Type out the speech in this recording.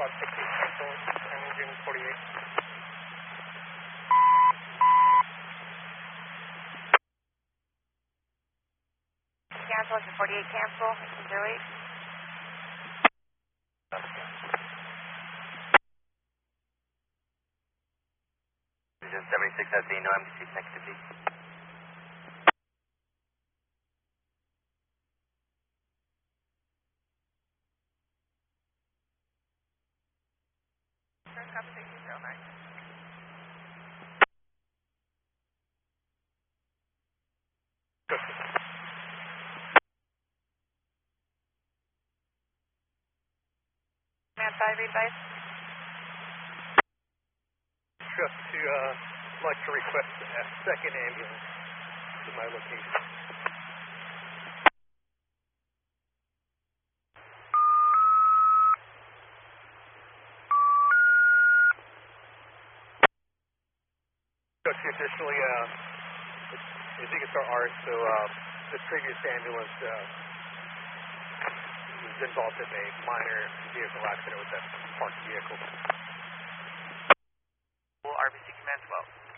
engine 48. Cancel, engine 48 cancel, 08. Engine 76 has the no MDC connected to B. Command 5, read base. Just to, like to request a second ambulance to my location. Just additionally, I think it's our art, so the previous ambulance was involved in a minor vehicle accident with that parked vehicle. RBC Command 12.